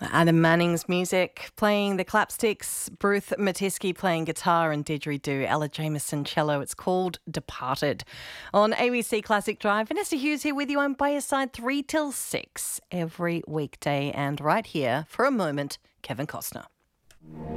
Adam Manning's music, playing the clapsticks, Ruth Matisky playing guitar and didgeridoo, Ella Jameson cello. It's called Departed. On ABC Classic Drive, Vanessa Hughes here with you. I'm by your side 3 till 6 every weekday, and right here for a moment, Kevin Costner.